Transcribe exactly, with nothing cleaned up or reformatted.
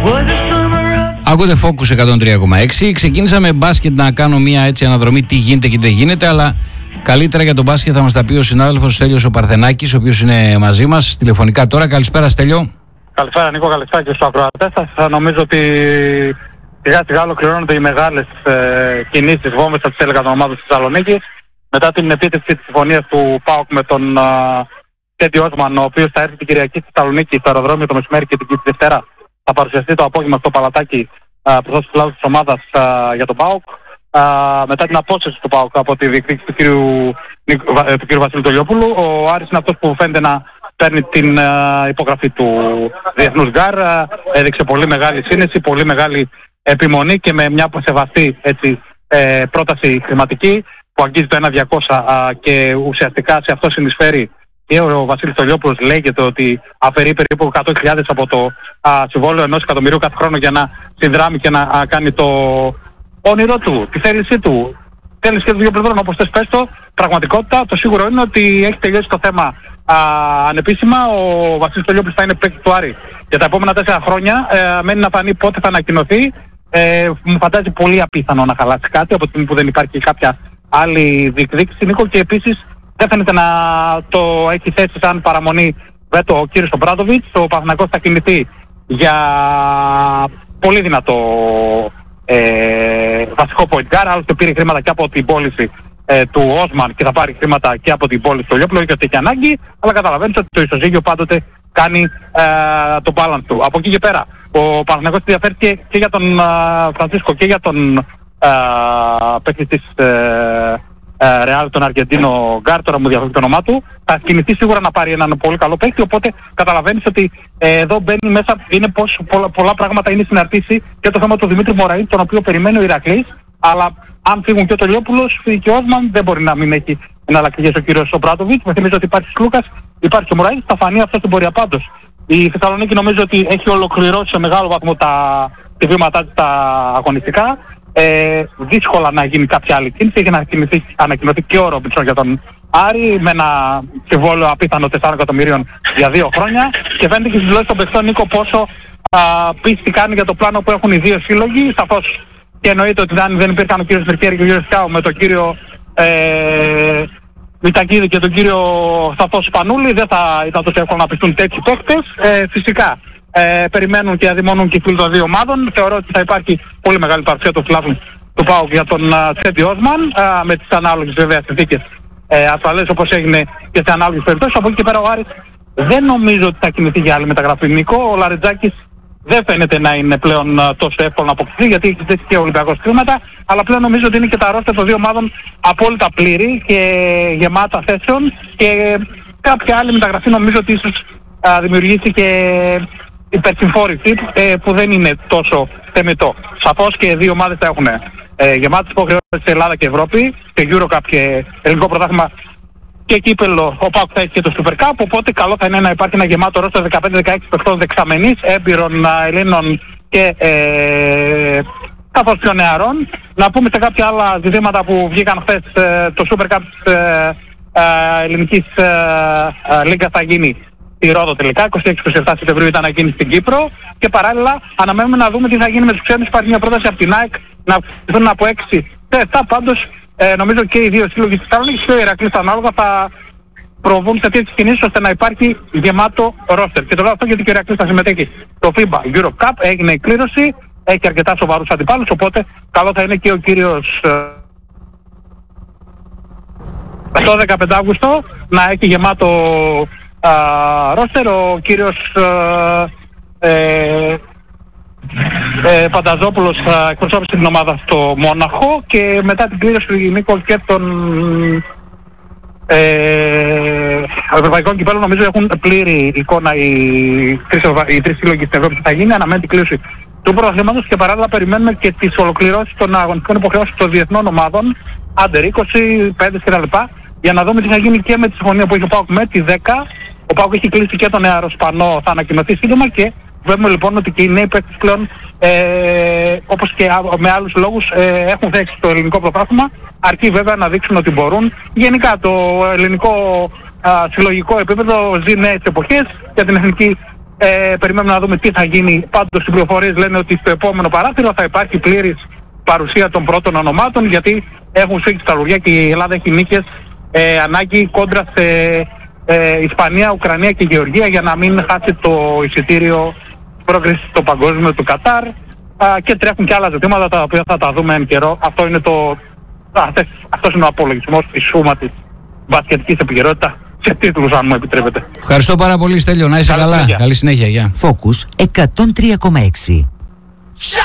Ακούτε Focus εκατόν τρία κόμμα έξι. Ξεκίνησα με μπάσκετ να κάνω μια έτσι αναδρομή τι γίνεται και τι δεν γίνεται, αλλά καλύτερα για τον μπάσκετ θα μας τα πει ο συνάδελφος Στέλιος ο Παρθενάκης, ο οποίος είναι μαζί μας τηλεφωνικά τώρα. Καλησπέρα Στέλιο. Καλησπέρα Νίκο, καλησπέρα και στους ακροατές σας. Νομίζω ότι σιγά σιγά ολοκληρώνονται οι μεγάλες ε, κινήσεις, βόμβες θα τις έλεγα των ομάδων της Θεσσαλονίκης. Μετά την επίτευξη της συμφωνίας του ΠΑΟΚ με τον Τέντι Όσμαν, ο οποίος θα έρθει την Κυριακή στη Θεσσαλονίκη στο αεροδρόμιο το μεσημέρι και την Δευτέρα θα παρουσιαστεί το απόγευμα στο Παλατάκι προς τους κλάδους της ομάδας α, για τον ΠΑΟΚ. Α, μετά την απόσταση του ΠΑΟΚ από τη διεκδίκηση του κύριου, του κύριου Βασίλη Τολιόπουλου, ο Άρης είναι αυτός που φαίνεται να παίρνει την α, υπογραφή του Διεθνούς Γκάρ. Α, έδειξε πολύ μεγάλη σύνεση, πολύ μεγάλη επιμονή και με μια σεβαστή έτσι, ε, πρόταση χρηματική που αγγίζει το ένα διακόσια α, και ουσιαστικά σε αυτό συνεισφέρει και ο Βασίλης Τολιόπουλος. Λέγεται ότι αφαιρεί περίπου εκατό χιλιάδες από το α, συμβόλαιο ενός εκατομμυρίου κάθε χρόνο για να συνδράμει και να α, κάνει το όνειρο του, τη θέλησή του. Θέλει και δύο πλευρών, όπως θες πες το. Πραγματικότητα, το σίγουρο είναι ότι έχει τελειώσει το θέμα α, ανεπίσημα. Ο Βασίλης Τολιόπουλος θα είναι παίκτης του Άρη για τα επόμενα τέσσερα χρόνια. Ε, μένει να φανεί πότε θα ανακοινωθεί. Ε, μου φαντάζει πολύ απίθανο να χαλάσει κάτι από τη στιγμή που δεν υπάρχει κάποια άλλη διεκδίκηση, Νίκο, και επίσης δεν φαίνεται να το έχει θέσει σαν παραμονή βέτο ο κύριος Ομπράντοβιτς. Ο Παναθηναϊκός θα κινηθεί για πολύ δυνατό ε, βασικό point guard. Άλλωστε πήρε χρήματα και από την πώληση ε, του Όσμαν και θα πάρει χρήματα και από την πώληση του Λιόπουλου, γιατί έχει ανάγκη. Αλλά καταλαβαίνεις ότι το ισοζύγιο πάντοτε κάνει ε, το balance του. Από εκεί και πέρα ο Παναθηναϊκός ενδιαφέρει και, και για τον ε, Φρανσίσκο και για τον ε, παίκτη της ε, Ρεάλ, τον Αργεντίνο Γκάρ, τώρα μου διαφεύγει το όνομά του. Θα κινηθεί σίγουρα να πάρει έναν πολύ καλό παίκτη, οπότε καταλαβαίνεις ότι ε, εδώ μπαίνει μέσα, είναι πως πολλά, πολλά πράγματα είναι συναρτήσει και το θέμα του Δημήτρη Μωραΐδη, τον οποίο περιμένει ο Ηρακλής, αλλά αν φύγουν και ο Τολιόπουλος και ο Όσμαν δεν μπορεί να μην έχει εναλλακτικές ο κύριος Ομπράντοβιτς. Με θυμίζω ότι υπάρχει Λούκας, υπάρχει και ο Μωραΐδης, θα φανεί αυτό στην πορεία πάντως. Η Θεσσαλονίκη νομίζω ότι έχει ολοκληρώσει σε μεγάλο βαθμό τα, τα βήματά της τα αγωνιστικά. Ε, δύσκολα να γίνει κάποια άλλη κίνηση. Έχει ανακοινωθεί, ανακοινωθεί και ο Ρόμπινσον για τον Άρη με ένα συμβόλαιο απίθανο τεσσάρων εκατομμυρίων για δύο χρόνια και φαίνεται και στις δηλώσεις των παιχτών, Νίκο, πόσο α, πίστη κάνει για το πλάνο που έχουν οι δύο σύλλογοι. Σαφώς και εννοείται ότι αν δεν υπήρχαν ο κύριος Μερκέρη και ο κύριος Σκάου με τον κύριο ε, Μητακίδη και τον κύριο Σταθό Σπανούλη δεν θα ήταν τόσο εύκολο να πιστούν τέτοιοι παίκτες. Ε, φυσικά Ε, περιμένουν και αδειμονούν και οι φίλοι των δύο ομάδων. Θεωρώ ότι θα υπάρχει πολύ μεγάλη παρουσία του φιλάθλου του ΠΑΟΚ για τον Τέντι Όσμαν, uh, με τις ανάλογες βέβαια συνθήκες ε, ασφαλές όπως έγινε και σε ανάλογες περιπτώσεις. Από εκεί και πέρα ο Άρης δεν νομίζω ότι θα κινηθεί για άλλη μεταγραφή, Νίκο. Ο Λαρετζάκης δεν φαίνεται να είναι πλέον uh, τόσο εύκολο να αποκτηθεί, γιατί έχει ζητήσει και ο Ολυμπιακός χρήματα, αλλά πλέον νομίζω ότι είναι και τα ρόστερ των δύο ομάδων απόλυτα πλήρη και γεμάτα θέσεων, και κάποια άλλη μεταγραφή νομίζω ότι ίσως uh, δημιουργήσει και υπερσυμφόρηση ε, που δεν είναι τόσο θεμιτό. Σαφώς και δύο ομάδες θα έχουν ε, γεμάτες υποχρεώσεις σε Ελλάδα και Ευρώπη, και Eurocup και ελληνικό πρωτάθλημα και κύπελλο. Ο ΠΑΟΚ θα έχει και το Super Cup, οπότε καλό θα είναι να υπάρχει ένα γεμάτο ρόστερ δεκαπέντε δεκαέξι παιχτών δεξαμενής, έμπειρων Ελλήνων και ε, καθώς πιο νεαρών. Να πούμε σε κάποια άλλα ζητήματα που βγήκαν χθες, ε, το Super Cup της ε, ε, ελληνικής ε, ε, λίγκας θα γίνει στη Ρόδο τελικά, είκοσι έξι είκοσι επτά Σεπτεμβρίου ήταν να γίνει στην Κύπρο, και παράλληλα αναμένουμε να δούμε τι θα γίνει με τους ξένους. Υπάρχει μια πρόταση από την ΑΕΚ να αυξηθούν από έξι σε επτά. Πάντως ε, νομίζω και οι δύο σύλλογοι της Θεσσαλονίκης και ο Ηρακλής ανάλογα θα προβούν σε τέτοιες κινήσεις ώστε να υπάρχει γεμάτο ρόστερ. Και το λέω αυτό γιατί και ο Ηρακλής θα συμμετέχει στο φίμπα Europe Cup, έγινε η κλήρωση, έχει αρκετά σοβαρούς αντιπάλους, οπότε καλό θα είναι και ο κύριος ε, το δεκαπέντε Αυγούστου να έχει γεμάτο Uh, ρόστερ. Ο κύριος uh, ε, ε, Φανταζόπουλος uh, εκπροσώπησε την ομάδα στο Μόναχο, και μετά την κλήρωση του Νίκο και των ε, ευρωπαϊκών κυπέλλων νομίζω έχουν πλήρη εικόνα οι τρεις, οι τρεις σύλλογοι στην Ευρώπη που θα γίνει. Αναμένει την κλήρωση του πρωταθλήματος και παράλληλα περιμένουμε και τις ολοκληρώσεις των αγωνιστικών υποχρεώσεων των διεθνών ομάδων Άντερ είκοσι, πέντε κτλ. Για να δούμε τι θα γίνει και με τη συμφωνία που έχει ο ΠΑΟΚ με τη δέκα. Ο ΠΑΟΚ έχει κλείσει και τον Αεροσπανό, θα ανακοινωθεί σύντομα, και βλέπουμε λοιπόν ότι και οι νέοι παίκτες πλέον ε, όπως και με άλλους λόγους ε, έχουν θέση στο ελληνικό πρωτάθλημα, αρκεί βέβαια να δείξουν ότι μπορούν. Γενικά το ελληνικό α, συλλογικό επίπεδο ζει νέες εποχές, για την εθνική Ε, περιμένουμε να δούμε τι θα γίνει. Πάντως οι πληροφορίες λένε ότι στο επόμενο παράθυρο θα υπάρχει πλήρης παρουσία των πρώτων ονομάτων, γιατί έχουν σφίξει τα λουριά και η Ελλάδα έχει νίκες ε, ανάγκη κόντρα σε ε, Ισπανία, Ουκρανία και Γεωργία για να μην χάσει το εισιτήριο πρόκριση στο παγκόσμιο του Κατάρ. Α, και τρέχουν και άλλα ζητήματα τα οποία θα τα δούμε εν καιρό. Αυτό είναι το, αυτές, αυτός είναι ο απολογισμός της σούμα της μπασκετικής επικαιρότητας σε τίτλους, αν μου επιτρέπετε. Ευχαριστώ πάρα πολύ, Στέλιο. Να είσαι Καλή καλά. συνέχεια. Καλή συνέχεια. Γεια. Focus εκατόν τρία κόμμα έξι.